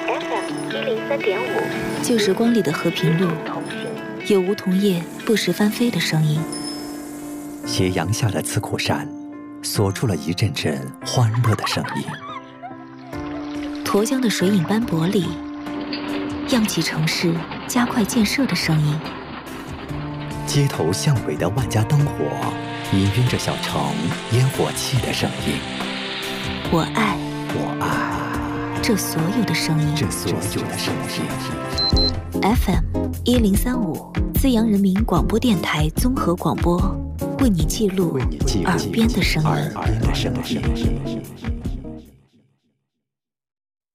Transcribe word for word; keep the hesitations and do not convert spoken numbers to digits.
F M 一零三点五， 旧时光里的和平路，有梧桐叶不时翻飞的声音。 斜阳下的刺库山，锁住了一阵阵欢乐的声音。 沱江的水影斑驳里，漾起城市加快建设的声音。 街头巷尾的万家灯火，氤氲着小城烟火气的声音。 我爱， 我爱这所有的声音。 这所有的声音。 F M 一零三五，资阳人民广播电台综合广播，为你记录耳边的声音。 耳边的声音。